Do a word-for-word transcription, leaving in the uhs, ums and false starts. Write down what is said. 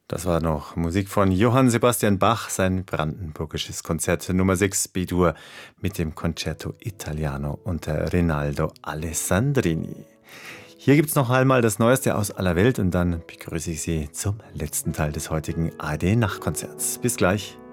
Das war noch Musik von Johann Sebastian Bach, sein brandenburgisches Konzert Nummer sechs B-Dur mit dem Concerto Italiano unter Rinaldo Alessandrini. Hier gibt es noch einmal das Neueste aus aller Welt und dann begrüße ich Sie zum letzten Teil des heutigen A R D-Nachtkonzerts. Bis gleich.